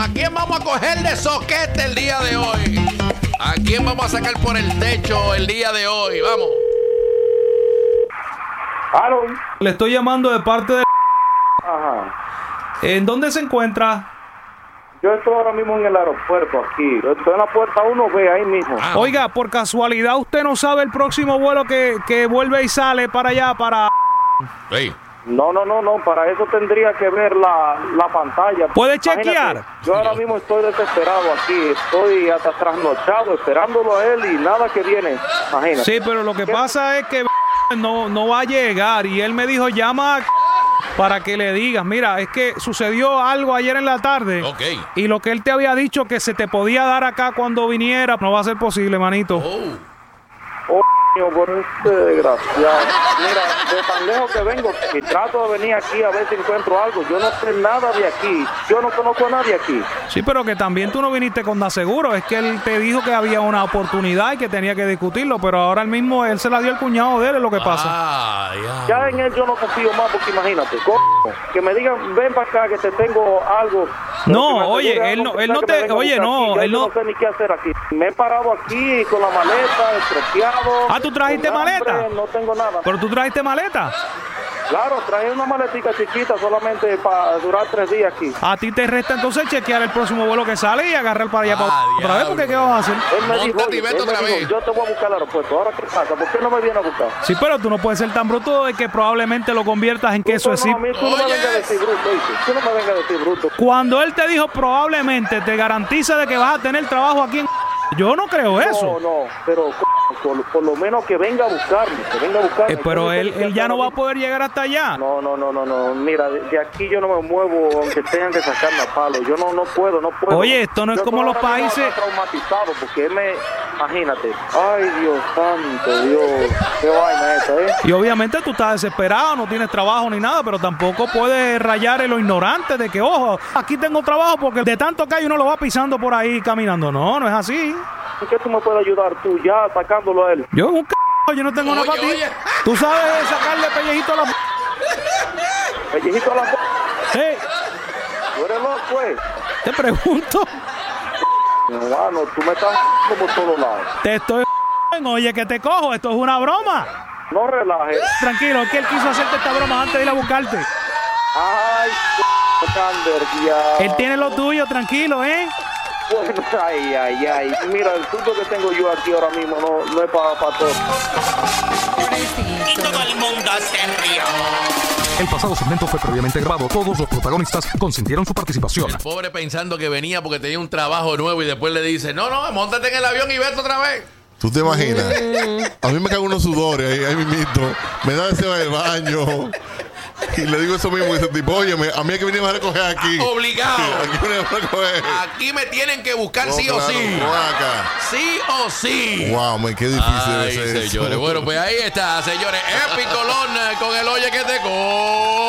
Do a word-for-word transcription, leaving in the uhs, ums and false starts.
¿A quién vamos a coger de soquete el día de hoy? ¿A quién vamos a sacar por el techo el día de hoy? Vamos. ¿Aló? Le estoy llamando de parte de... Ajá. ¿En dónde se encuentra? Yo estoy ahora mismo en el aeropuerto aquí. Estoy en la puerta uno B, ahí mismo. Ah, Oiga, por casualidad, ¿usted no sabe el próximo vuelo que, que vuelve y sale para allá, para... Sí. No, no, no, no. Para eso tendría que ver la, la pantalla. ¿Puede Imagínate, chequear? Yo ahora mismo estoy desesperado aquí. Estoy hasta trasnochado esperándolo a él y nada que viene. Imagínate. Sí, pero lo que pasa es que no, no va a llegar. Y él me dijo, llama a... para que le digas, mira, es que sucedió algo ayer en la tarde. Ok. Y lo que él te había dicho que se te podía dar acá cuando viniera, no va a ser posible, manito. Oh. Oh, por este desgraciado. Mira, de tan lejos que vengo y trato de venir aquí a ver si encuentro algo. Yo no sé nada de aquí. Yo no conozco a nadie aquí. Sí, pero que también tú no viniste con nada seguro. Es que él te dijo que había una oportunidad y que tenía que discutirlo, pero ahora mismo él se la dio al cuñado de él, es lo que pasa. Ah, ya. Ya en él yo no confío más porque imagínate, co- que me digan, ven para acá que te tengo algo. No, Que me oye, asegure él algo, no- que él sea no que te- me venga a oye, buscar no, aquí. Ya él yo no- no sé ni qué hacer aquí. Me he parado aquí con la maleta, estropeado. Ah, ¿tú trajiste con hambre, maleta? No tengo nada. Pero tú trajiste maleta. Claro, traje una maletica chiquita solamente para durar tres días aquí. A ti te resta entonces chequear el próximo vuelo que sale y agarrar para allá Ah, para otra vez, diablo. porque ¿qué vas a hacer? Él me dijo, Móntate y oye, vete él me otra dijo, vez. yo te voy a buscar al aeropuerto. ¿Ahora qué pasa? ¿Por qué no me viene a buscar? Sí, pero tú no puedes ser tan bruto de que probablemente lo conviertas en queso Tú de no, zip. a mí tú no me Oye. vengas a decir bruto, ¿oíste? Tú no me vengas a decir bruto. Cuando él te dijo probablemente te garantiza de que vas a tener trabajo aquí en... Yo no creo eso. No, no, pero por, por lo menos que venga a buscarme, que venga a buscarme. Eh, pero Yo él, sé que él ya no va a ahora poder llegar hasta allá. mismo- No, no, no, no, no. Mira, de, de aquí yo no me muevo, aunque tengan que sacarme a palo. Yo no, no puedo, no puedo. Oye, esto no es Yo como estoy los ahora mismo países- hasta traumatizado, porque él me... Imagínate. Ay, Dios santo, Dios. Qué vaina esta, ¿eh? Y obviamente tú estás desesperado, no tienes trabajo ni nada, pero tampoco puedes rayar en lo ignorante de que, ojo, aquí tengo trabajo porque de tanto que hay uno lo va pisando por ahí caminando. No, no es así. ¿En qué tú me puedes ayudar tú ya sacándolo a él? Yo un c... yo no tengo nada Oye, para ti. oye. Tú sabes sacarle pellejito a la... Pellejito a la... Hey, ¿Tú eres loco, eh? te pregunto, Hermano, tú me estás por todos lados. te estoy... Oye, que te cojo, esto es una broma. No relajes. Tranquilo, es que él quiso hacerte esta broma antes de ir a buscarte. Ay, Cander, ya. Él tiene lo tuyo, tranquilo, ¿eh? Bueno, ay, ay, ay. Mira, el susto que tengo yo aquí ahora mismo no, no es para pa todo. Y todo el mundo se rió. El pasado segmento fue previamente grabado. Todos los protagonistas consintieron su participación. El pobre pensando que venía porque tenía un trabajo nuevo y después le dice, no, no, móntate en el avión y vete otra vez. ¿Tú te imaginas? A mí me caen unos sudores ahí, ahí mismito. Me da deseo del baño. Y le digo eso mismo. Y dice tipo, oye, a mí es que vinimos a recoger aquí. Obligado. Sí, aquí venimos a recoger. Aquí me tienen que buscar No, sí o claro, sí. no acá. Sí o sí. Wow, man, qué difícil Ay, es eso. señores. Bueno, pues ahí está, señores. Epicolones con el oye que te co.